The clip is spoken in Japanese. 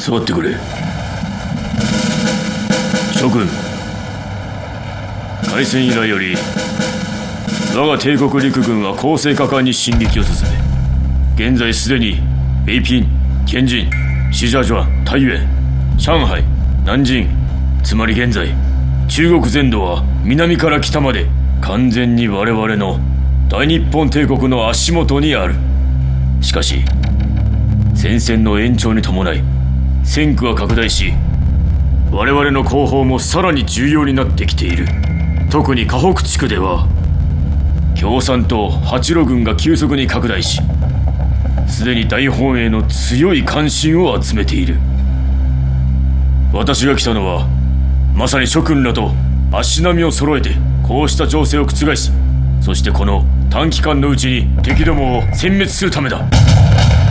座ってくれ。諸君、開戦以来より我が帝国陸軍は攻勢果敢に進撃を進め、現在すでに北京、天津、石家庄、太原、上海、南京、つまり現在中国全土は南から北まで完全に我々の大日本帝国の足元にある。しかし戦線の延長に伴い戦区は拡大し、我々の後方もさらに重要になってきている。特に河北地区では共産党八路軍が急速に拡大し、すでに大本営の強い関心を集めている。私が来たのはまさに諸君らと足並みを揃えてこうした情勢を覆し、そしてこの短期間のうちに敵どもを殲滅するためだ。